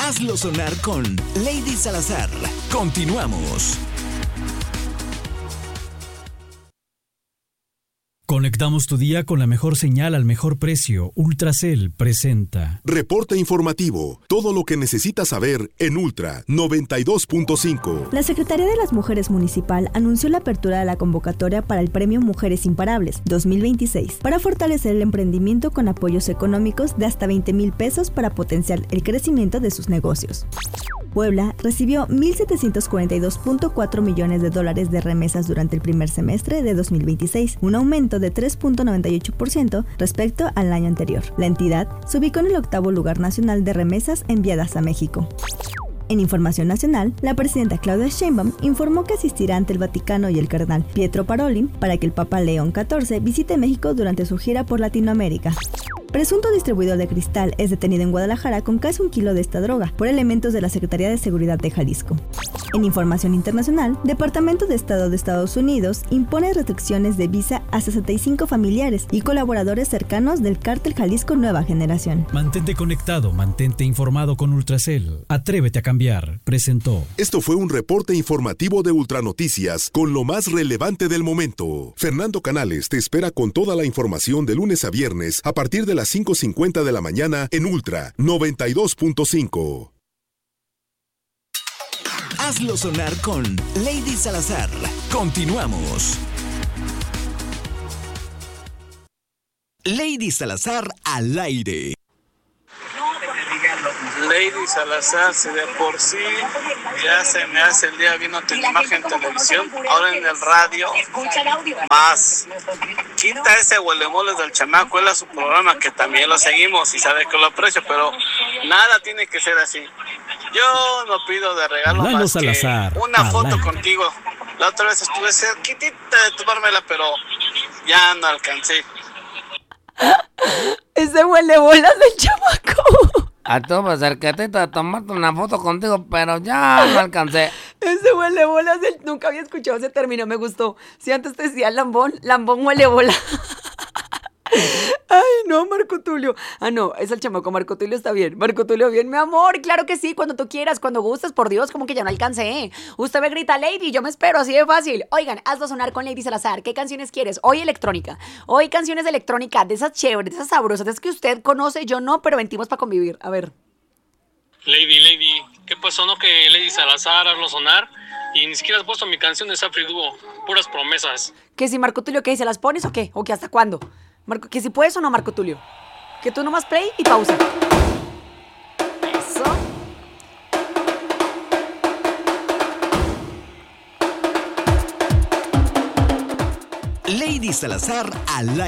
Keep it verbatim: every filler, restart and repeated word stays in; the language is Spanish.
Hazlo sonar con Lady Salazar. Continuamos. Conectamos tu día con la mejor señal al mejor precio. Ultracel presenta Reporte informativo. Todo lo que necesitas saber en Ultra noventa y dos punto cinco. La Secretaría de las Mujeres Municipal anunció la apertura de la convocatoria para el Premio Mujeres Imparables dos mil veintiséis para fortalecer el emprendimiento con apoyos económicos de hasta veinte mil pesos para potenciar el crecimiento de sus negocios. Puebla recibió mil setecientos cuarenta y dos punto cuatro millones de dólares de remesas durante el primer semestre de dos mil veintiséis, un aumento de tres punto noventa y ocho por ciento respecto al año anterior. La entidad se ubicó en el octavo lugar nacional de remesas enviadas a México. En información nacional, la presidenta Claudia Sheinbaum informó que asistirá ante el Vaticano y el cardenal Pietro Parolin para que el Papa León catorce visite México durante su gira por Latinoamérica. Presunto distribuidor de cristal es detenido en Guadalajara con casi un kilo de esta droga por elementos de la Secretaría de Seguridad de Jalisco. En información internacional, Departamento de Estado de Estados Unidos impone restricciones de visa a sesenta y cinco familiares y colaboradores cercanos del cártel Jalisco Nueva Generación. Mantente conectado, mantente informado con Ultracel. Atrévete a cambiar. Presentó. Esto fue un reporte informativo de Ultranoticias con lo más relevante del momento. Fernando Canales te espera con toda la información de lunes a viernes a partir de las cinco cincuenta de la mañana en Ultra noventa y dos punto cinco. Hazlo sonar con Lady Salazar. Continuamos. Lady Salazar al aire. Lady Salazar, si de por sí ya se me hace el día viendo tu imagen en televisión, ahora en el radio, más. Quita ese huelemoles del chamaco, él a su programa, que también lo seguimos y sabe que lo aprecio, pero nada tiene que ser así. Yo no pido de regalo Lalo más Salazar, que una foto aire. contigo. La otra vez estuve cerquitita de tomármela, pero ya no alcancé. Ese huele bolas del chamaco. Estuve cerquitita de tomarte una foto contigo, pero ya no alcancé. Ese huele bolas del... Nunca había escuchado ese término, me gustó. Si antes te decía lambón, lambón huele bola. Ay, no, Marco Tulio. Ah, no, es el chamaco. Marco Tulio está bien. Marco Tulio, bien, mi amor. Claro que sí, cuando tú quieras, cuando gustes. Por Dios, como que ya no alcancé. Usted me grita, Lady, yo me espero, así de fácil. Oigan, hazlo sonar con Lady Salazar. ¿Qué canciones quieres? Hoy electrónica. Hoy canciones de electrónica, de esas chéveres, de esas sabrosas, de esas que usted conoce, yo no, pero ventimos para convivir. A ver. Lady, Lady, ¿qué pasó? ¿No que Lady Salazar hazlo sonar? Y ni siquiera has puesto mi canción de Safri Duo. Puras promesas. ¿Que si Marco Tulio qué dice? ¿Las pones o qué? ¿O que hasta cuándo? Marco, que si puedes o no, Marco Tulio. Que tú nomás play y pausa. Eso. Lady Salazar al aire.